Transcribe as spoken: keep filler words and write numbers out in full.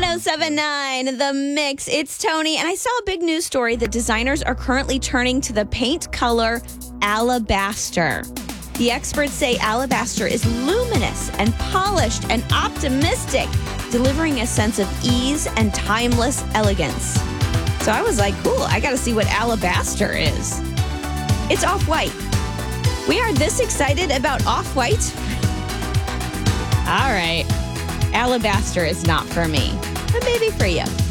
ten seventy-nine, The Mix. It's Tony, and I saw a big news story that designers are currently turning to the paint color alabaster. The experts say alabaster is luminous and polished and optimistic, delivering a sense of ease and timeless elegance. So I was like, cool, I got to see what alabaster is. It's off-white. We are this excited about off-white? All right. Alabaster is not for me, but maybe for you.